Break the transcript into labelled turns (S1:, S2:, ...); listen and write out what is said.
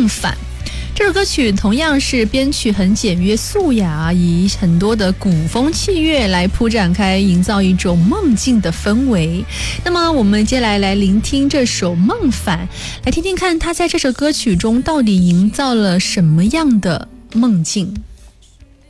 S1: 梦返》。这首歌曲同样是编曲很简约素雅，以很多的古风器乐来铺展开，营造一种梦境的氛围。那么我们接下来聆听这首《梦返》，来听听看他在这首歌曲中到底营造了什么样的梦境。